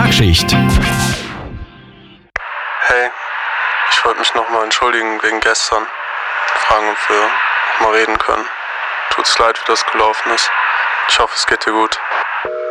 Nachtschicht. Hey, ich wollte mich nochmal entschuldigen wegen gestern. Fragen, ob wir nochmal reden können. Tut's leid, wie das gelaufen ist. Ich hoffe, es geht dir gut.